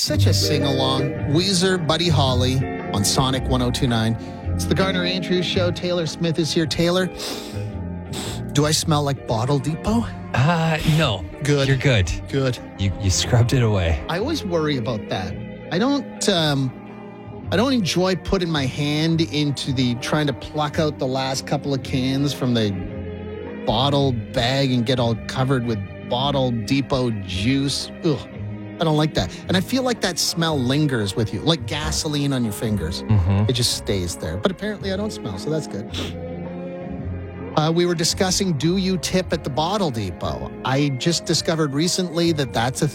such a sing-along. Weezer, Buddy Holly on Sonic 102.9. It's the Garner Andrews Show. Taylor Smith is here. Taylor, do I smell like Bottle Depot? No. Good. You're good. Good. You scrubbed it away. I always worry about that. I don't enjoy putting my hand into trying to pluck out the last couple of cans from the bottle bag and get all covered with Bottle Depot juice. Ugh. I don't like that. And I feel like that smell lingers with you, like gasoline on your fingers. Mm-hmm. It just stays there. But apparently I don't smell, so that's good. We were discussing, do you tip at the Bottle Depot? I just discovered recently that that's a